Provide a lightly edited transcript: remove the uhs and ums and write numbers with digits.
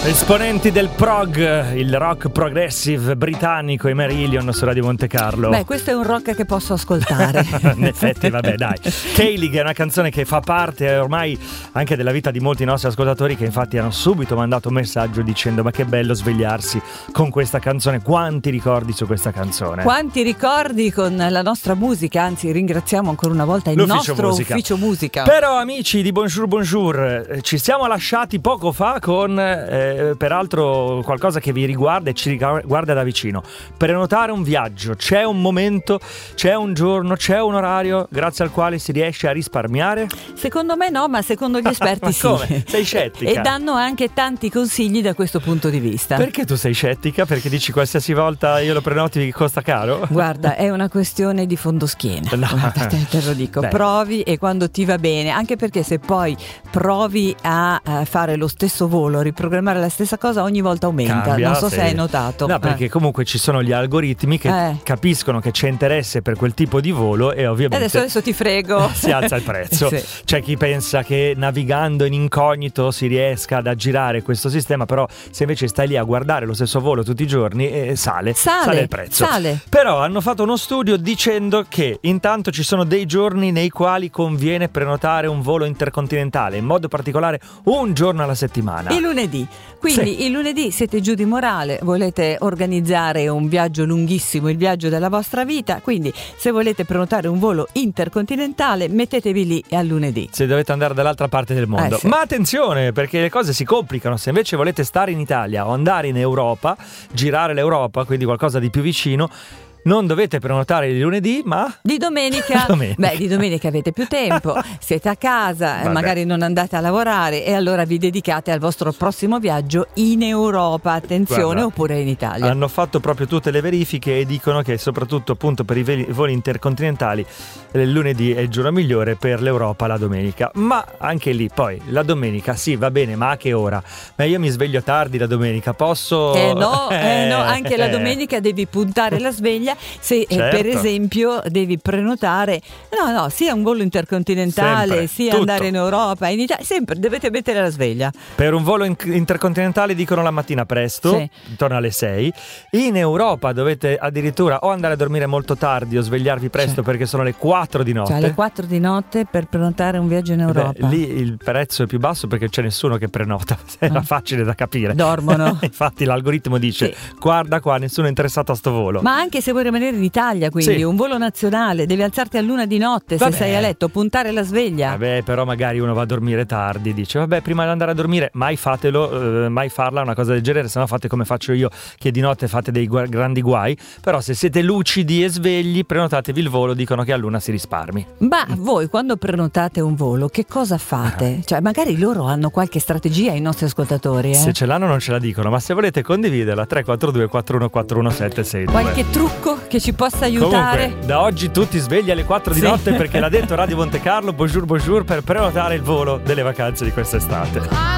Esponenti del prog, il rock progressive britannico, i Marillion su Radio Monte Carlo. Beh, questo è un rock che posso ascoltare. In effetti, vabbè, dai. Kaylee, che è una canzone che fa parte ormai anche della vita di molti nostri ascoltatori, che infatti hanno subito mandato un messaggio dicendo: ma che bello svegliarsi con questa canzone. Quanti ricordi su questa canzone? Quanti ricordi con la nostra musica. Anzi, ringraziamo ancora una volta il nostro ufficio musica. Però, amici di Bonjour, ci siamo lasciati poco fa con peraltro qualcosa che vi riguarda e ci riguarda da vicino. Prenotare un viaggio. C'è un momento, c'è un giorno, c'è un orario grazie al quale si riesce a risparmiare? Secondo me no, ma secondo gli esperti sì. Come? Sei scettica? E danno anche tanti consigli da questo punto di vista. Perché tu sei scettica? Perché dici qualsiasi volta io lo prenoti costa caro? Guarda, è una questione di fondoschiena. No. Guarda, te lo dico. Beh. Provi e quando ti va bene, anche perché se poi provi a fare lo stesso volo, riprogrammare la stessa cosa, ogni volta aumenta. Cambia, non so se hai notato. No, perché comunque ci sono gli algoritmi che capiscono che c'è interesse per quel tipo di volo e ovviamente adesso ti frego, si alza il prezzo. Sì. C'è chi pensa che navigando in incognito si riesca ad aggirare questo sistema, però se invece stai lì a guardare lo stesso volo tutti i giorni sale il prezzo. Però hanno fatto uno studio dicendo che intanto ci sono dei giorni nei quali conviene prenotare un volo intercontinentale, in modo particolare un giorno alla settimana. Il lunedì. Quindi il lunedì siete giù di morale, volete organizzare un viaggio lunghissimo, il viaggio della vostra vita, quindi se volete prenotare un volo intercontinentale mettetevi lì al lunedì. Se dovete andare dall'altra parte del mondo. Sì. Ma attenzione, perché le cose si complicano. Se invece volete stare in Italia o andare in Europa, girare l'Europa, quindi qualcosa di più vicino, non dovete prenotare il lunedì, ma di domenica. Beh, di domenica avete più tempo, siete a casa, magari non andate a lavorare e allora vi dedicate al vostro prossimo viaggio in Europa, attenzione. Guarda, oppure in Italia. Hanno fatto proprio tutte le verifiche e dicono che soprattutto appunto per i voli intercontinentali il lunedì è il giorno migliore, per l'Europa la domenica. Ma anche lì poi la domenica sì, va bene, ma a che ora? Ma io mi sveglio tardi la domenica, posso? No, anche la domenica devi puntare la sveglia. Se per esempio devi prenotare sia un volo intercontinentale, sempre, sia tutto. Andare in Europa, in Italia, sempre dovete mettere la sveglia. Per un volo intercontinentale dicono la mattina presto, intorno alle 6. In Europa dovete addirittura o andare a dormire molto tardi o svegliarvi presto, perché sono le 4 di notte. Cioè alle 4 di notte per prenotare un viaggio in Europa. Lì il prezzo è più basso perché c'è nessuno che prenota. Era facile da capire. Dormono. Infatti l'algoritmo dice: guarda qua, nessuno è interessato a sto volo. Ma anche se vuoi rimanere in Italia, quindi un volo nazionale, devi alzarti all'1 di notte, se sei a letto, puntare la sveglia. Però magari uno va a dormire tardi, dice prima di andare a dormire mai fatelo, mai farla una cosa del genere, se no fate come faccio io, che di notte fate dei grandi guai. Però se siete lucidi e svegli, prenotatevi il volo, dicono che all'1 si risparmi. Ma voi quando prenotate un volo che cosa fate? Cioè magari loro hanno qualche strategia, i nostri ascoltatori. Se ce l'hanno non ce la dicono, ma se volete condividerla 342 4141 762. Qualche trucco che ci possa aiutare? Comunque, da oggi tutti svegli alle 4 di notte, perché l'ha detto Radio Monte Carlo. Bonjour per prenotare il volo delle vacanze di quest'estate.